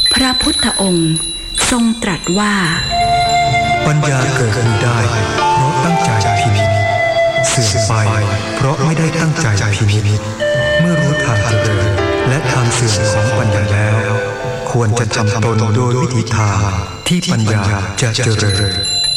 พระพุทธองค์ทรงตรัสว่าปัญญาเกิดขึ้นได้เพราะตั้งใจพินิจเสื่อมไปเพราะไม่ได้ตั้งใจพินิจเมื่อรู้ทางเจริญและทางเสื่อมของปัญญาแล้วควรจะทำตนโดยวิธีทางที่ปัญญาจะเจริญ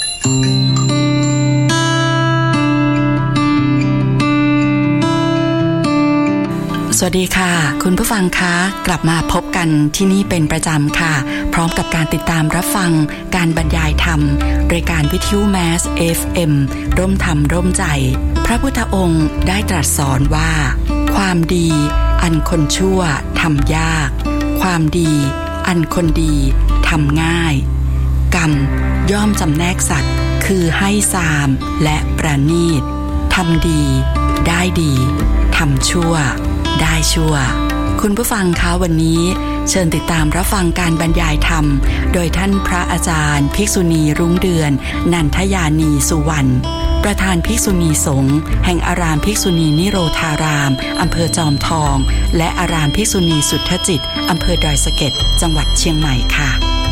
สวัสดีค่ะคุณผู้ฟังคะกลับมาพบกันที่นี่เป็นประจำค่ะพร้อมกับการติดตามรับฟังการบรรยายธรรมรายการวิทยุแมส FM ร่มธรรมร่มใจพระพุทธองค์ได้ตรัสสอนว่าความดีอันคนชั่วทำยากความดีอันคนดีทำง่ายกรรมย่อมจำแนกสัตว์คือให้ทามและประณีตทำดีได้ดีทำชั่วได้ชั่วคุณผู้ฟังคะวันนี้เชิญติดตามรับฟังการบรรยายธรรมโดยท่านพระอาจารย์ภิกษุณีรุ่งเดือนนันทยานีสุวรรณประธานภิกษุณีสงฆ์แห่งอารามภิกษุณีนิโรธารามอำเภอจอมทองและอารามภิกษุณีสุทธจิตอำเภอดอยสะเก็ดจังหวัดเชียงใหม่ค่ะ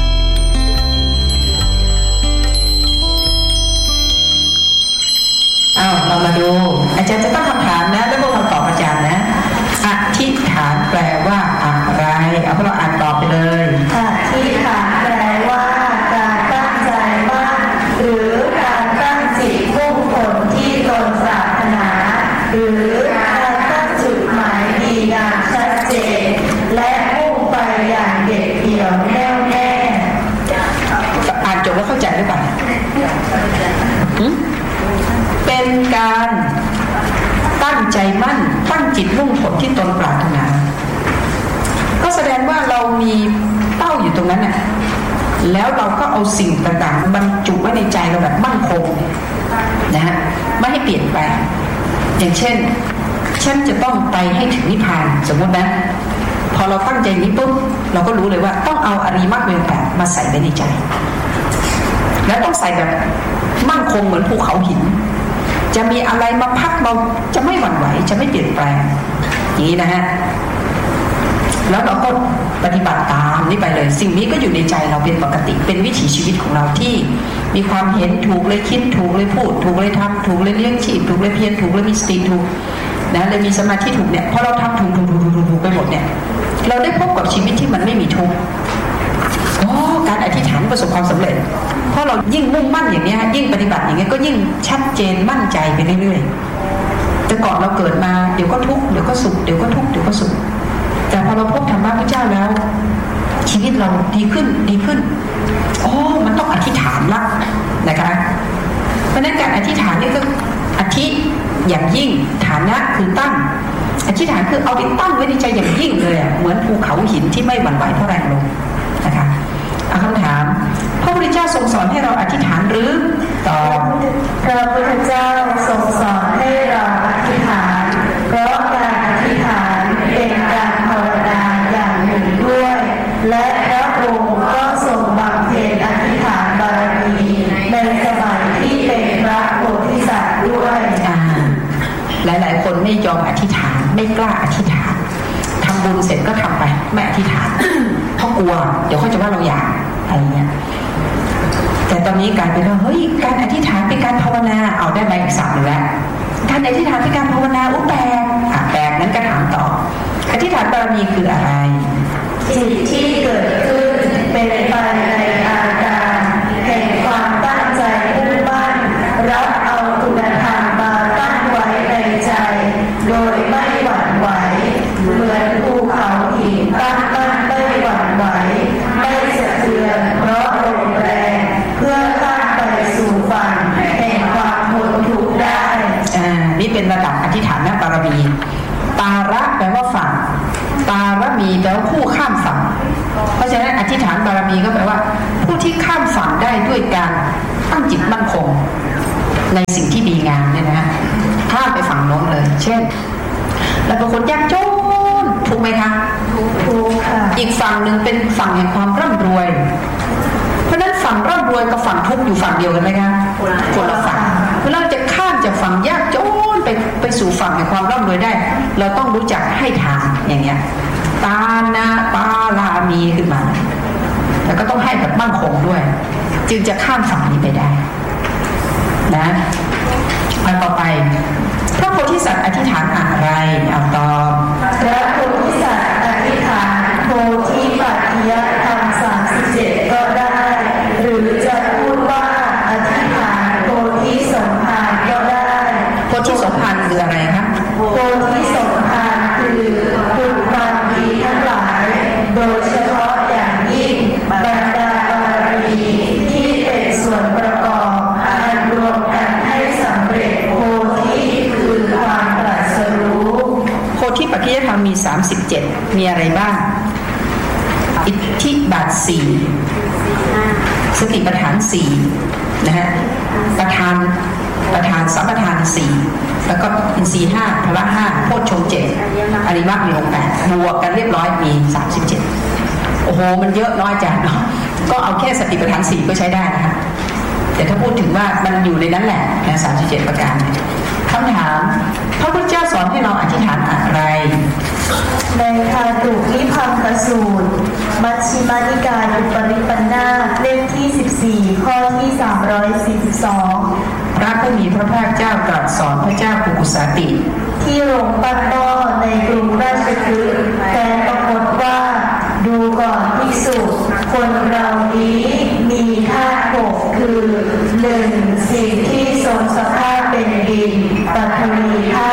เรามาดูอาจารย์จะตั้งคำถามนะแล้วพวกเราตอบอาจารย์นะอธิษฐานแปลว่าอะไรเอาพวกเราอ่านตอบไปเลยอธิษฐานแปลว่าการตั้งใจมั่นหรือการตั้งจิตมุ่งผลที่ตนปรารถนาหรือการตั้งจุดหมายดีงามชัดเจนและมุ่งไปอย่างเด็ดเดี่ยวแน่วแน่อ่านจบแล้วเข้าใจหรือเปล่าเป็นการตั้งใจมั่นตั้งจิตมุ่งผลที่ตนปรารถนาก็แสดงว่าเรามีเป้าอยู่ตรงนั้นน่ะแล้วเราก็เอาสิ่งต่างๆบรรจุไว้ในใจเราแบบมั่นคงนะฮะไม่ให้เปลี่ยนแปลงอย่างเช่นฉันจะต้องไปให้ถึงนิพพานสมมตินะพอเราตั้งใจนี้ปุ๊บเราก็รู้เลยว่าต้องเอาอริมักมีแปดมาใส่ไว้ในใจแล้วต้องใส่แบบมั่นคงเหมือนภูเขาหินจะมีอะไรมาพัดเราจะไม่หวั่นไหวจะไม่เปลี่ยนแปลงอย่างนี้นะฮะแล้วเราก็ปฏิบัติตามนี่ไปเลยสิ่งนี้ก็อยู่ในใจเราเป็นปกติเป็นวิถีชีวิตของเราที่มีความเห็นถูกเลยคิดถูกเลยพูดถูกเลยทำถูกเลยเลี้ยงชีพถูกเลยเพียรถูกเลยมีสติถูกนะเลยมีสมาธิถูกเนี่ยพอเราทำถูกไปหมดเนี่ยเราได้พบกับชีวิตที่มันไม่มีทุกข์การอธิษฐานประสบความสำเร็จเพราะเรายิ่งมุ่งมั่นอย่างนี้ยิ่งปฏิบัติอย่างนี้ก็ยิ่งชัดเจนมั่นใจไปเรื่อยๆแต่ก่อนเราเกิดมาเดี๋ยวก็ทุกข์เดี๋ยวก็สุขเดี๋ยวก็ทุกข์เดี๋ยวก็สุขแต่พอเราพบธรรมะพระเจ้าแล้วชีวิตเราดีขึ้นมันต้องอธิษฐานละนะคะเพราะนั้นการอธิษฐานนี่ก็อธิอย่างยิ่งฐานะคือตั้งอธิษฐานคือเอาไปตั้งไว้ในใจอย่างยิ่งเลยเหมือนภูเขาหินที่ไม่หวั่นไหวเพราะแรงลมนะคะคำถามพระพุทธเจ้าทรงสอนให้เราอธิษฐานหรือตอบพระพุทธเจ้าทรงสอนให้เราอธิษฐานเพราะการอธิษฐานเป็นการภาวนาอย่างหนึ่งด้วยและพระองค์ก็ทรงบำเพ็ญอธิษฐานบารมีในสมัยที่เป็นพระโพธิสัตว์ด้วยหลายๆคนไม่ยอมอธิษฐานไม่กล้าอธิษฐานทำบุญเสร็จก็ทำไปไม่อธิษฐานเพราะกลัวเดี๋ยวเขาจะว่าเราอยากอะไรเงี้ยแต่ตอนนี้กลายเป็นว่าเฮ้ยการอธิษฐานเป็นการภาวนาเอาได้ไหมอีกศัพท์หนึ่งแล้วการอธิษฐานเป็นการภาวนาแปลกนั้นก็ถามต่ออธิษฐานบารมีคืออะไรจิตที่เกิดขึ้นเป็นไปในอาการแห่งความตั้งใจมุ่งมั่นรับเอาคุณธรรมมาตั้งไว้ในใจโดยไม่หวั่นไหวเหมือนภูเขาหินตั้งมั่นไม่หวั่นไหวไม่สะเทือนเพราะลมแรงเพื่อข้ามไปสู่ฝั่งแห่งความพ้นทุกข์ได้นี่เป็นระดับอธิษฐานบารมีตาระแปลว่าฝั่งตาระมีแปลว่าผู้ข้ามฝั่งเพราะฉะนั้นอธิษฐานบารมีก็แปลว่าผู้ที่ข้ามฝั่งได้ด้วยการตั้งจิตมั่นคงในสิ่งที่ดีงามเนี่ยนะข้ามไปฝั่งโน้นเลยเช่นแล้วบางคนยากจนถูกไหมคะถูกค่ะอีกฝั่งหนึ่งเป็นฝั่งแห่งความร่ำรวยเพราะฉะนั้นฝั่งร่ำรวยกับฝั่งทุกข์อยู่ฝั่งเดียวกันไหมคะคนละฝั่งเพราะเราจะข้ามจากฝั่งยากจนไปสู่ฝั่งแห่งความร่ำรวยได้เราต้องรู้จักให้ทานอย่างเงี้ยตานะปารามีขึ้นมาแล้วก็ต้องให้แบบมั่นคงด้วยจึงจะข้ามฝั่งนี้ไปได้นะอันต่อไปพระโพธิสัตว์อธิษฐานอะไรเอาตอบพระโพธิสัตว์อธิษฐานโพธิปัจจิยธรรม37ก็ได้หรือจะพูดว่าอธิษฐานโพธิสมภารก็ได้โพธิสมภารคืออะไรครับโพธิสมภารคือคุณความดีทั้งหลายโดยเฉพาะอย่างยิ่งบรรดาบารมีที่เป็นส่วนประกอบอันรวมกันให้สำเร็จโพธิคือความตรัสรู้โพธิปัจจิยธรรมมี37มีอะไรบ้างอิทธิบาท4สติปัฏฐาน4นะฮะประธานสัมปทาน4แล้วก็อินทรีย์5พละ5โพชฌงค์7อริมัคมีองค์8บวกกันเรียบร้อยมี37โอ้โหมันเยอะน้อยจังเนาะก็เอาแค่สติปัฏฐาน4ก็ใช้ได้นะคะแต่ถ้าพูดถึงว่ามันอยู่ในนั้นแหละนะ37ประการคำถามพระพุทธเจ้าสอนให้เราอธิษฐานอะไรในคาตุนิพังคสูตรมัชฌิมานิกายอุปริปันธาเล่มที่14ข้อที่342 พระผู้มีพระภาคเจ้าตรัสสอนพระเจ้ากุกุสาติที่โรงปั้นหม้อในกรุงราชคฤห์